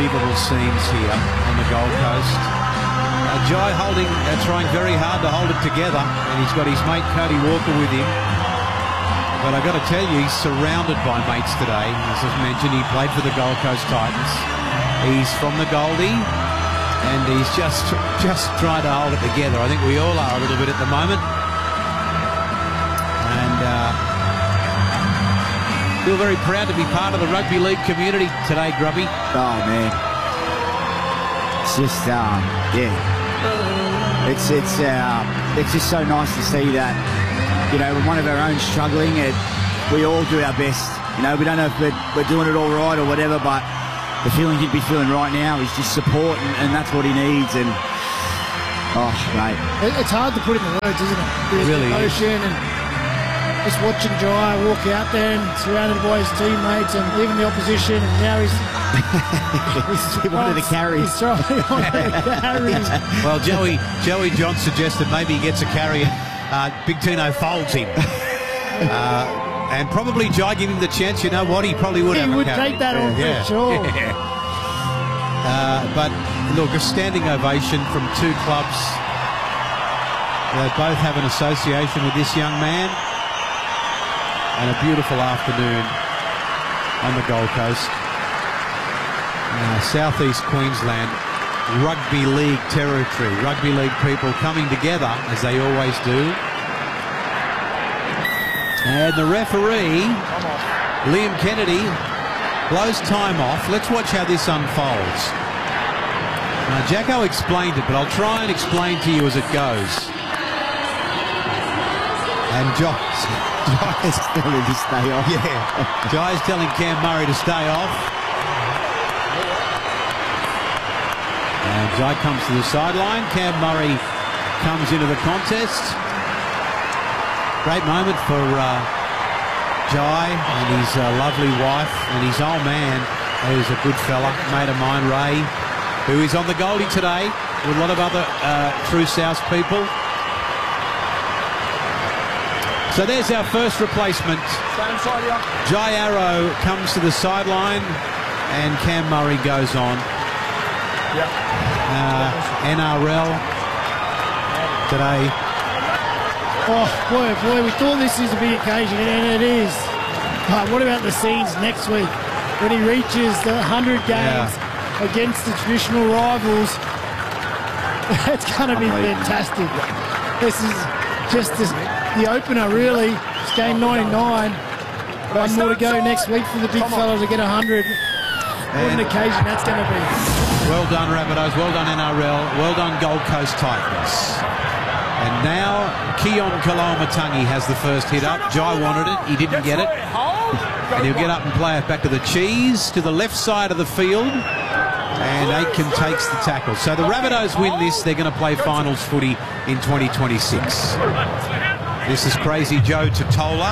unbelievable scenes here on the Gold Coast. Jai trying very hard to hold it together, and he's got his mate Cody Walker with him. But I've got to tell you, he's surrounded by mates today. As I've mentioned, he played for the Gold Coast Titans. He's from the Goldie, and he's just trying to hold it together. I think we all are a little bit at the moment. And feel very proud to be part of the rugby league community today, Grubby. Oh, man. It's just, yeah. It's just so nice to see that, you know, when one of our own struggling, we all do our best. You know, we don't know if we're doing it all right or whatever, but the feeling he'd be feeling right now is just support, and that's what he needs. And, oh, mate. It's hard to put in the words, isn't it? It really is. Emotion and just watching Jai walk out there and surrounded by his teammates and even the opposition, and now he's he wanted to carry. He's trying to carry. Well, Joey John suggested maybe he gets a carry and Big Tino folds him. And probably Jai give him the chance. You know what? He probably would have a carry. He would take that on for sure. Yeah. But look, a standing ovation from two clubs. They both have an association with this young man. And a beautiful afternoon on the Gold Coast. Southeast Queensland rugby league territory. Rugby league people coming together as they always do. And the referee, Liam Kennedy, blows time off. Let's watch how this unfolds. Now, Jacko explained it, but I'll try and explain to you as it goes. And Jai's telling him to stay off. Yeah, Jai's telling Cam Murray to stay off. And Jai comes to the sideline. Cam Murray comes into the contest. Great moment for Jai and his lovely wife and his old man, who's a good fella, mate of mine, Ray, who is on the Goldie today with a lot of other True South people. So there's our first replacement. Jai Arrow comes to the sideline and Cam Murray goes on. NRL today. Oh, boy, we thought this is a big occasion, and it is. But what about the scenes next week when he reaches the 100 games against the traditional rivals? It's going to be fantastic. This is just the opener, really. It's game 99. One more to go next week for the big fella to get 100. What an occasion that's going to be. Well done, Rabbitohs. Well done, NRL. Well done, Gold Coast Titans. And now Keon Kaloamatangi has the first hit up. Jai wanted it. He didn't get it. And he'll get up and play it back to the cheese, to the left side of the field. And Aitken takes the tackle. So the Rabbitohs win this. They're going to play finals footy in 2026. This is Crazy Joe Totola.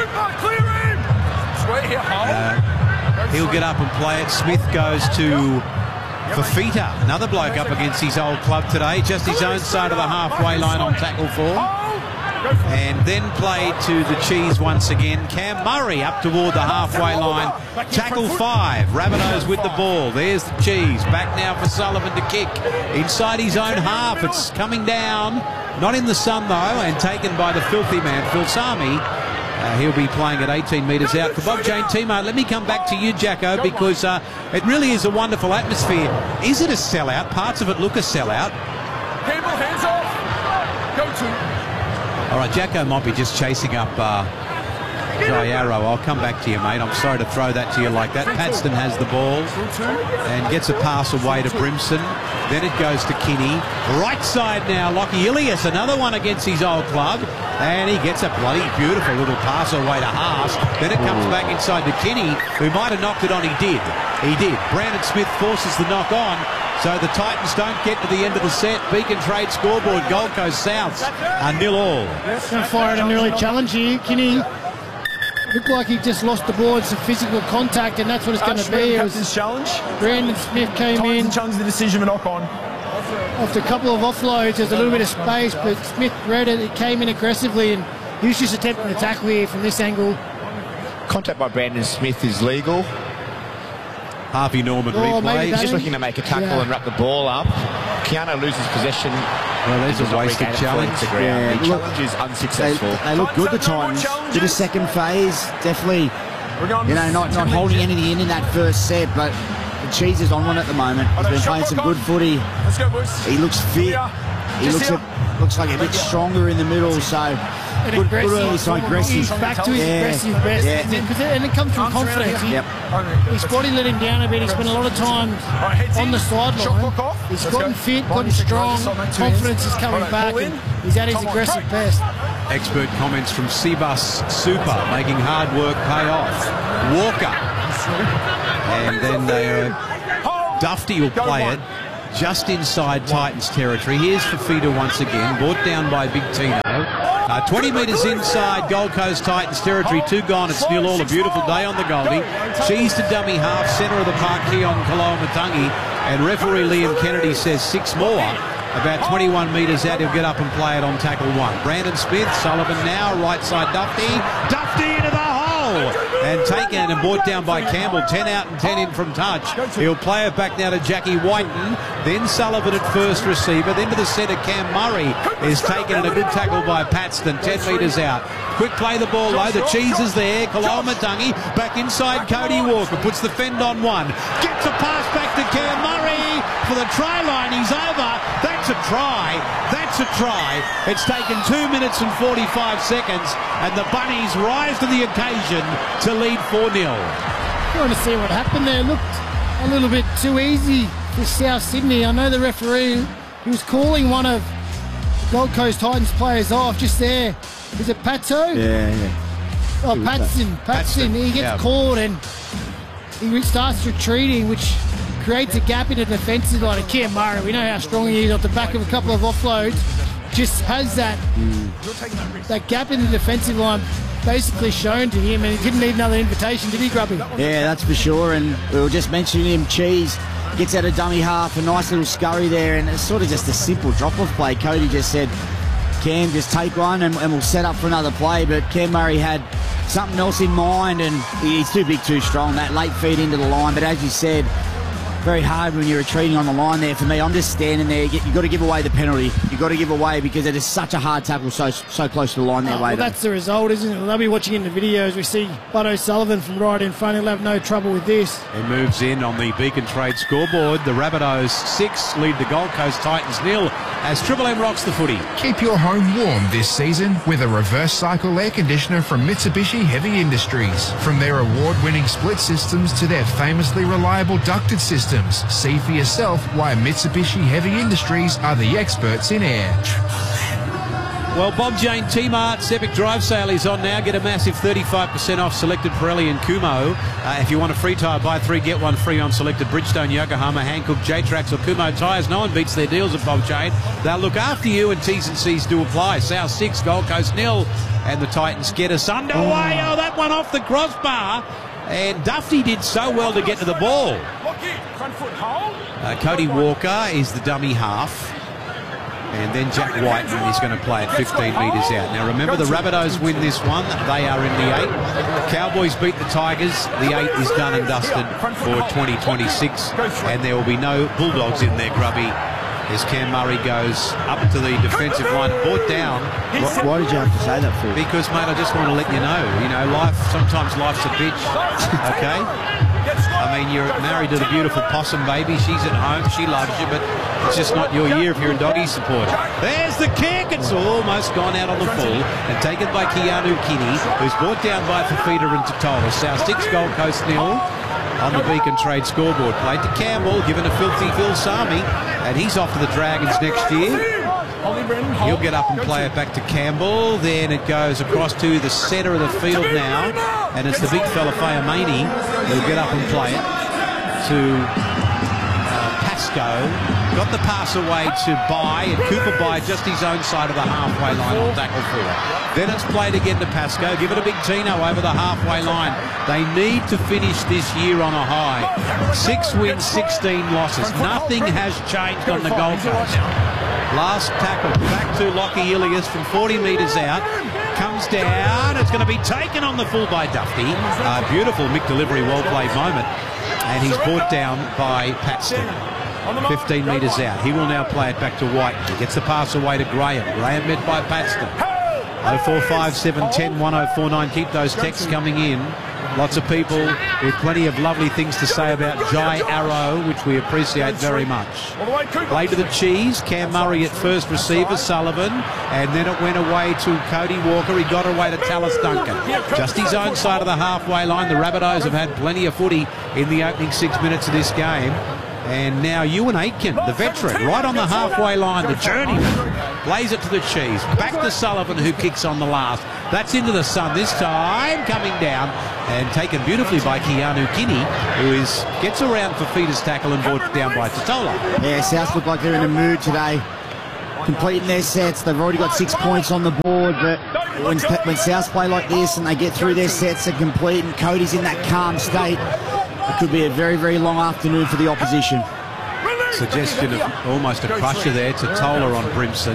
He'll get up and play it. Smith goes to Fafita, another bloke up against his old club today, just his own side of the halfway line on tackle 4. And then played to the cheese once again. Cam Murray up toward the halfway line. Tackle 5. Rabbitohs with the ball. There's the cheese. Back now for Sullivan to kick. Inside his own half. It's coming down. Not in the sun, though, and taken by the filthy man, Phil Sami. He'll be playing at 18 metres out for Bob Jane Timo. Let me come back to you, Jacko, because it really is a wonderful atmosphere. Is it a sellout? Parts of it look a sellout. Cable, hands off. Go to. All right, Jacko might be just chasing up Jai Arrow. I'll come back to you, mate. I'm sorry to throw that to you like that. Padston has the ball and gets a pass away to Brimson. Then it goes to Kinney. Right side now, Lockie Ilias, another one against his old club. And he gets a bloody beautiful little pass away to Haas. Then it comes back inside to Kinney, who might have knocked it on. He did. He did. Brandon Smith forces the knock on. So the Titans don't get to the end of the set. Beacon Trade scoreboard, Gold Coast Souths are 0-all. Going to fire at an early challenge here. Kinney looked like he just lost the ball in some physical contact, and that's what it's going to be. It was this challenge. Brandon Smith came in. Challenge the decision for knock on. After a couple of offloads, there's a little bit of space, but Smith read it. It came in aggressively, and he was just attempting to tackle here from this angle. Contact by Brandon Smith is legal. Harvey Norman maybe replay. that- Just looking to make a tackle and wrap the ball up. Keanu loses possession. Well, there's Does a not wasted regain it, falling challenge. to ground. Yeah, The look, challenge is unsuccessful. They look good, the Titans. Did a second phase, definitely, you know, not holding anything in that first set, but the Cheese is on one at the moment. He's been playing some good footy. Let's go, boys. He looks fit. He looks like a bit stronger in the middle, so good early, so aggressive. He's back to his aggressive best. Yeah. And it comes from confidence. Yep. His body let him down a bit. He spent a lot of time on the sideline. He's gotten fit, gotten strong. Confidence is coming back, and he's at his aggressive best. Expert comments from Cbus Super, making hard work pay off. Walker. And then Dufty will play it just inside Titans territory. Here's Fafita once again, brought down by Big Tino. 20 metres inside Gold Coast Titans territory, 2 gone, it's 0-all. A beautiful day on the Goldie. Cheese to dummy half, centre of the park, Keon Koloamatangi, and referee Liam Kennedy says 6 more. About 21 metres out, he'll get up and play it on tackle 1. Brandon Smith, Sullivan now, right side Dufty. Dufty into the hole! And taken and brought down by Campbell. 10 out and 10 in from touch. He'll play it back now to Jackie Whiten. Then Sullivan at first receiver. Then to the centre, Cam Murray is taken and a good tackle by Paxton. 10 metres out. Quick play the ball low. The Cheese is there. Koloamatangi back inside Cody Walker. Puts the fend on 1. Gets a pass back to Cam Murray for the try line. He's over. That's a try. That's a try. It's taken 2 minutes and 45 seconds, and the Bunnies rise to the occasion to lead 4-0. Trying to see what happened there. Looked a little bit too easy for South Sydney. I know the referee, he was calling one of Gold Coast Titans players off just there. Is it Patso? Yeah. Oh, Patson. He gets caught and he starts retreating, which creates a gap in the defensive line. And Cam Murray, we know how strong he is off the back of a couple of offloads. Just has that gap in the defensive line basically shown to him, and he didn't need another invitation, did he, Grubby? Yeah, that's for sure. And we were just mentioning him, Cheese gets out a dummy half, a nice little scurry there, and it's sort of just a simple drop-off play. Cody just said, Cam, just take one and we'll set up for another play. But Cam Murray had something else in mind, and he's too big, too strong. That late feed into the line. But as you said, very hard when you're retreating on the line there. For me, I'm just standing there. You've got to give away the penalty. You've got to give away because it is such a hard tackle so close to the line there, Well, that's the result, isn't it? They'll be watching in the videos. We see Bud O'Sullivan from right in front. He'll have no trouble with this. He moves in on the Beacon Trade scoreboard. The Rabbitohs 6 lead the Gold Coast Titans 0 as Triple M rocks the footy. Keep your home warm this season with a reverse cycle air conditioner from Mitsubishi Heavy Industries. From their award-winning split systems to their famously reliable ducted systems, see for yourself why Mitsubishi Heavy Industries are the experts in air. Well, Bob Jane T-Mart's Epic Drive Sale is on now. Get a massive 35% off selected Pirelli and Kumho. If you want a free tyre, buy 3, get 1 free on selected Bridgestone, Yokohama, Hankook, J-Trax or Kumho tyres. No one beats their deals at Bob Jane. They'll look after you, and T's and C's do apply. South 6, Gold Coast 0, and the Titans get us underway. Oh, that one off the crossbar. And Dufty did so well to get to the ball. Cody Walker is the dummy half. And then Jack Whiten is going to play at 15 metres out. Now remember, the Rabbitohs win this one. They are in the 8. Cowboys beat the Tigers. The 8 is done and dusted for 2026. And there will be no Bulldogs in there, Grubby, as Cam Murray goes up to the defensive line, brought down. Why did you have to say that for? Because, mate, I just want to let you know, sometimes life's a bitch, okay? I mean, you're married to the beautiful possum baby. She's at home. She loves you, but it's just not your year if you're a doggy supporter. There's the kick. It's almost gone out on the full and taken by Keanu Kinney, who's brought down by Fafita and Totola. South 6, Gold Coast 0 on the Beacon Trade scoreboard. Played to Campbell, given to Filthy Phil Sami, and he's off to the Dragons next year. He'll get up and play it back to Campbell. Then it goes across to the centre of the field now, and it's the big fella Fayamani who'll get up and play it to Pascoe. Got the pass away to Bai, and Cooper Bai just his own side of the halfway line on tackle 4. Then it's played again to Pascoe. Give it a big Tino over the halfway line. They need to finish this year on a high. 6 wins, 16 losses. Nothing has changed on the Gold Coast. Last tackle back to Lockie Ilias from 40 metres out. Comes down. It's going to be taken on the full by Dufty. Beautiful Mick delivery, well played moment. And he's brought down by Paxton. 15 metres out. He will now play it back to White. He gets the pass away to Graham. Graham met by Paxton. 045710 1049. Keep those texts coming in. Lots of people with plenty of lovely things to say about Jai Arrow, which we appreciate very much. Play to the cheese. Cam Murray at first receiver, Sullivan, and then it went away to Cody Walker. He got away to Tallis Duncan. Just his own side of the halfway line. The Rabbitohs have had plenty of footy in the opening 6 minutes of this game. And now Ewan Aitken, the veteran, right on the halfway line, the journeyman, plays it to the cheese. Back to Sullivan, who kicks on the last. That's into the sun this time, coming down and taken beautifully by Keanu Kinney, who gets around for Fifita's tackle and brought down by Totola. Yeah, South look like they're in a mood today, completing their sets. They've already got 6 points on the board, but when South play like this and they get through their sets and complete, and Cody's in that calm state, it could be a very, very long afternoon for the opposition. Suggestion of almost a crusher there. Totola on Brimson.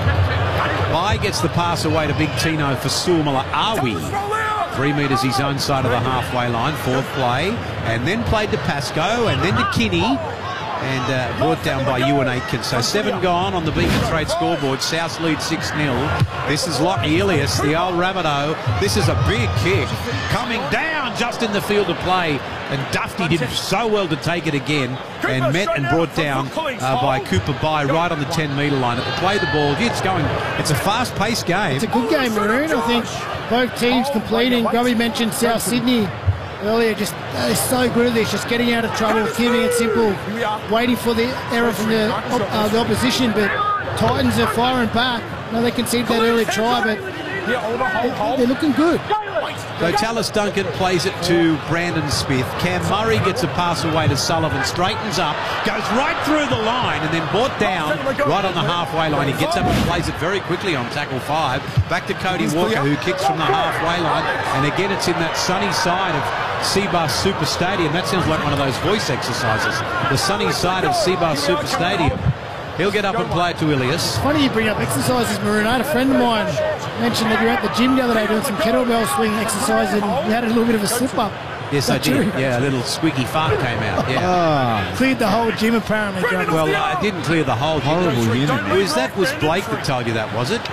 Bai gets the pass away to Big Tino for Suomala Awi. 3 metres his own side of the halfway line. Fourth play. And then played to Pascoe and then to Kinney. And brought down by Ewan Aitken. So 7 gone on the Beacon Trade scoreboard. South lead 6-0. This is Lockie Ilias, the old Rabbitoh. This is a big kick. Coming down just in the field of play. And Dufty did so well to take it again. And met and brought down by Cooper Bai right on the 10-metre line. At the play the ball. It's going. It's a fast-paced game. It's a good game, Maroon. I think both teams completing. Grubby mentioned South Sydney earlier, just they're so good at this, just getting out of trouble, keeping it simple, waiting for the error from the opposition, but Titans are firing back. No, they conceded that early try, but they're looking good. So Tallis Duncan plays it to Brandon Smith. Cam Murray gets a pass away to Sullivan, straightens up, goes right through the line and then brought down right on the halfway line. He gets up and plays it very quickly on tackle 5. Back to Cody Walker, who kicks from the halfway line. And again, it's in that sunny side of Seabus Super Stadium. That sounds like one of those voice exercises. The sunny side of Seabus Super Stadium. He'll get up and play it to Ilias. It's funny you bring up exercises, Maroon. I had a friend of mine mention that you were at the gym the other day doing some kettlebell swing exercise and you had a little bit of a slip-up. Yes, I did. Yeah, a little squeaky fart came out. Yeah. Cleared the whole gym, apparently. Well, I didn't clear the whole gym. Horrible unit. That was Blake that told you that, was it?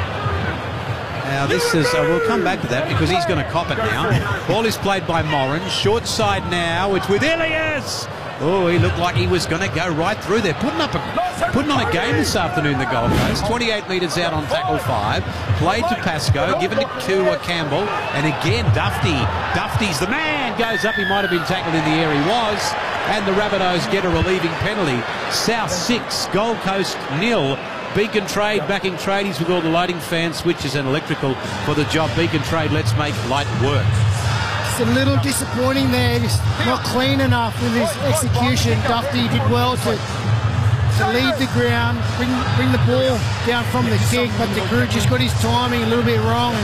Now, this is... we'll come back to that because he's going to cop it now. Ball is played by Moran. Short side now. It's with Ilias. Oh, he looked like he was going to go right through there. Putting on a game this afternoon, the Gold Coast. 28 metres out on tackle 5. Played to Pascoe, given to Campbell. And again, Dufty's the man. Goes up. He might have been tackled in the air. He was. And the Rabbitohs get a relieving penalty. South 6, Gold Coast 0. Beacon Trade backing tradies with all the lighting, fan switches and electrical for the job. Beacon Trade, let's make light work. It's a little disappointing there. Just not clean enough with his execution. Dufty did well to lead the ground, bring the ball down from the kick, but the crew just got his timing a little bit wrong.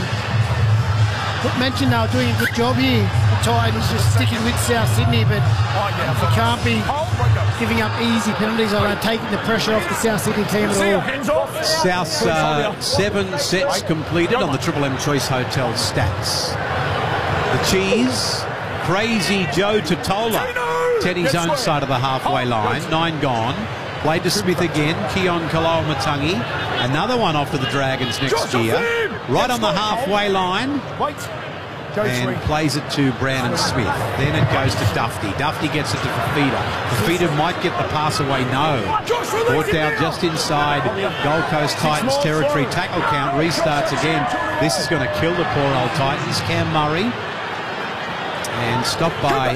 And mentioned they were doing a good job here. The Titans just sticking with South Sydney, but you can't be giving up easy penalties. I don't taking the pressure off the South Sydney team at all. South's 7 sets completed on the Triple M Choice Hotel stats. The cheese, crazy Joe Totola, Teddy's own side of the halfway line, 9 gone. Played to Smith again, Keon Kaloamatangi, another one off to the Dragons next year. Right on the halfway line, and plays it to Brandon Smith. Then it goes to Dufty. Dufty gets it to Fifita. Fifita might get the pass away, no. Brought down just inside Gold Coast Titans territory. Tackle count restarts again. This is going to kill the poor old Titans. Cam Murray. And stopped by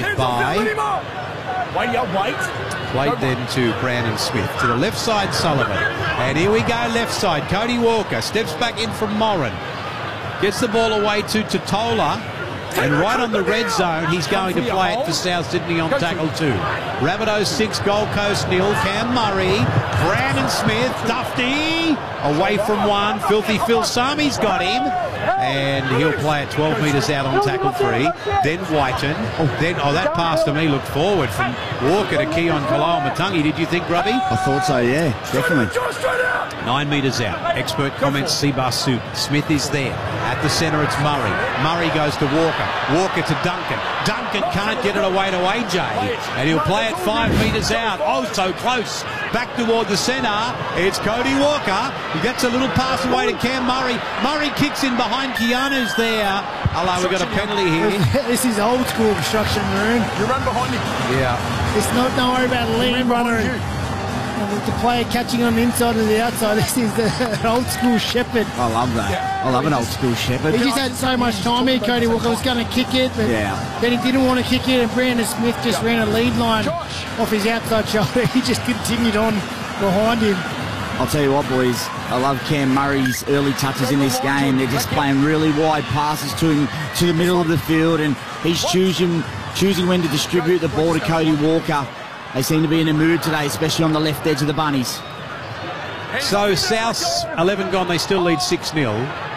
played then to Brandon Smith. To the left side, Sullivan. And here we go, left side. Cody Walker steps back in from Moran. Gets the ball away to Totola. And right on the red zone, he's going to play it for South Sydney on tackle 2. Rabbitohs 6, Gold Coast 0. Cam Murray, Brandon Smith, Dufty, away from 1. Filthy Phil Sami's got him. And he'll play it 12 metres out on tackle 3. Then Whiten. That pass to me looked forward from Walker to Keon Kaloamatangi. Did you think, Grubby? I thought so, yeah, definitely. 9 metres out. Expert comments Sibasu. Smith is there. At the centre, it's Murray. Murray goes to Walker. Walker to Duncan. Duncan can't get it away to AJ. And he'll play it 5 metres out. Oh, so close. Back toward the centre. It's Cody Walker. He gets a little pass away to Cam Murray. Murray kicks in behind Keanu's there. Hello, we've got a penalty here. This is old school obstruction, Maroon. You run behind me. Yeah. It's not, don't worry about lead runner. The player catching on the inside and the outside. This is the old school shepherd. I love that. Yeah. I love an old school shepherd. He just had so much time here. Cody Walker was going to kick it, but then he didn't want to kick it, and Brandon Smith just ran a lead line off his outside shoulder. He just continued on behind him. I'll tell you what, boys, I love Cam Murray's early touches in this game. They're just playing really wide passes to him, to the middle of the field, and he's choosing when to distribute the ball to Cody Walker. They seem to be in a mood today, especially on the left edge of the Bunnies. So South's 11 gone. They still lead 6-0.